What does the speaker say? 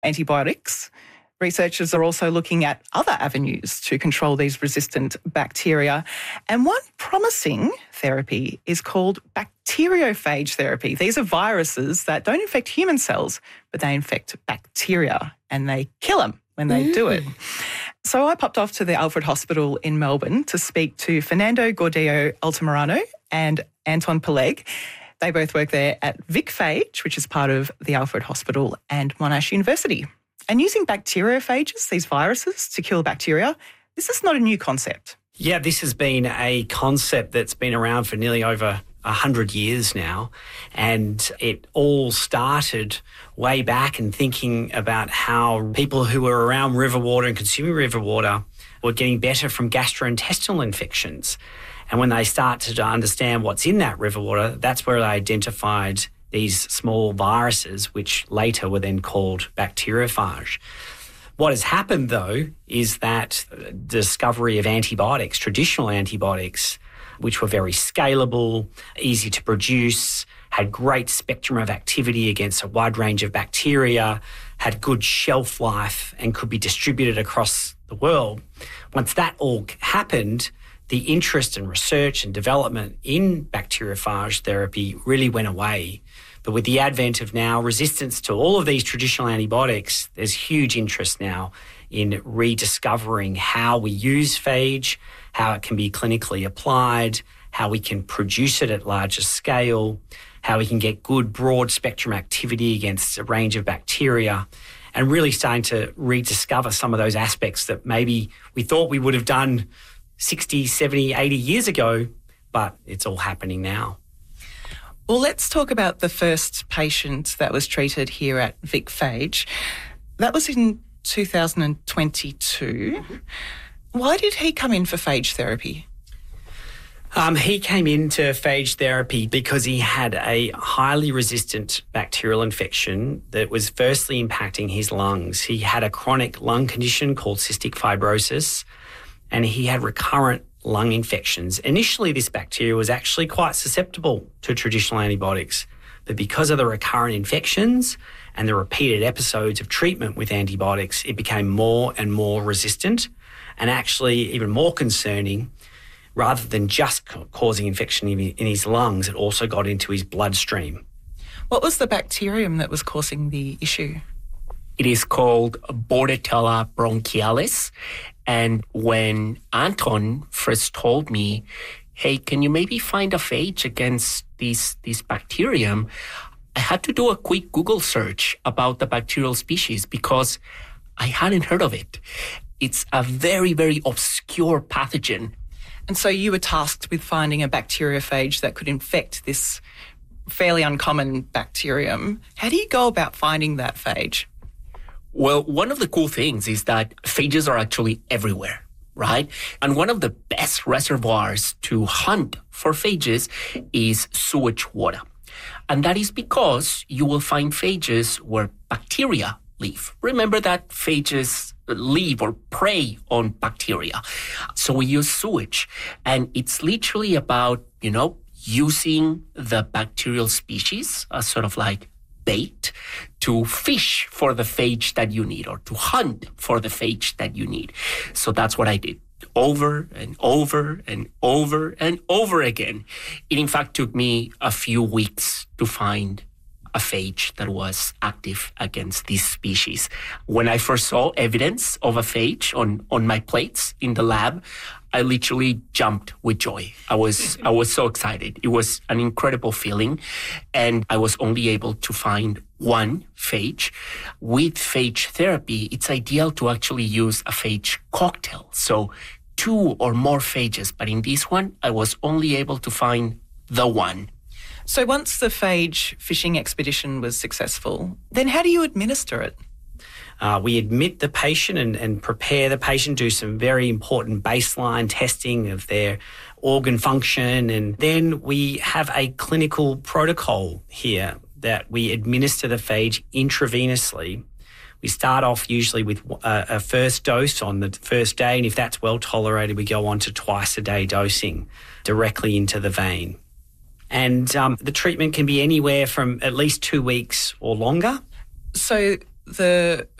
antibiotics, researchers are also looking at other avenues to control these resistant bacteria. And one promising therapy is called bacteriophage therapy. These are viruses that don't infect human cells, but they infect bacteria and they kill them when they do it. So I popped off to the Alfred Hospital in Melbourne to speak to Fernando Gordillo Altamirano and Anton Peleg. They both work there at VicPhage, which is part of the Alfred Hospital and Monash University. And using bacteriophages, these viruses, to kill bacteria, this is not a new concept. Yeah, this has been a concept that's been around for nearly over 100 years now. And it all started way back in thinking about how people who were around river water and consuming river water were getting better from gastrointestinal infections. And when they started to understand what's in that river water, that's where they identified these small viruses, which later were then called bacteriophage. What has happened, though, is that the discovery of antibiotics, traditional antibiotics, which were very scalable, easy to produce, had great spectrum of activity against a wide range of bacteria, had good shelf life and could be distributed across the world. Once that all happened, the interest in research and development in bacteriophage therapy really went away. But with the advent of now resistance to all of these traditional antibiotics, there's huge interest now in rediscovering how we use phage, how it can be clinically applied, how we can produce it at larger scale, how we can get good broad spectrum activity against a range of bacteria, and really starting to rediscover some of those aspects that maybe we thought we would have done 60, 70, 80 years ago, but it's all happening now. Well, let's talk about the first patient that was treated here at VicPhage. That was in 2022. Why did he come in for phage therapy? He came into phage therapy because he had a highly resistant bacterial infection that was firstly impacting his lungs. He had a chronic lung condition called cystic fibrosis, and he had recurrent lung infections. Initially, this bacteria was actually quite susceptible to traditional antibiotics, but because of the recurrent infections and the repeated episodes of treatment with antibiotics, it became more and more resistant, and actually even more concerning. Rather than just causing infection in his lungs, it also got into his bloodstream. What was the bacterium that was causing the issue? It is called Bordetella bronchialis. And when Anton first told me, hey, can you maybe find a phage against this bacterium, I had to do a quick Google search about the bacterial species because I hadn't heard of it. It's a very, very obscure pathogen. And so you were tasked with finding a bacteriophage that could infect this fairly uncommon bacterium. How do you go about finding that phage? Well, one of the cool things is that phages are actually everywhere, right? And one of the best reservoirs to hunt for phages is sewage water. And that is because you will find phages where bacteria live. Remember that phages live or prey on bacteria. So we use sewage. And it's literally about, using the bacterial species as sort of like bait to fish for the phage that you need or to hunt for the phage that you need. So that's what I did over and over and over and over again. It in fact took me a few weeks to find a phage that was active against this species. When I first saw evidence of a phage on my plates in the lab, I literally jumped with joy. I was so excited. It was an incredible feeling. And I was only able to find one phage. With phage therapy, it's ideal to actually use a phage cocktail. So 2 or more phages. But in this one, I was only able to find the one. So once the phage fishing expedition was successful, then how do you administer it? We admit the patient and prepare the patient, do some very important baseline testing of their organ function, and then we have a clinical protocol here that we administer the phage intravenously. We start off usually with a first dose on the first day, and if that's well tolerated, we go on to twice-a-day dosing directly into the vein. And the treatment can be anywhere from at least 2 weeks or longer. So the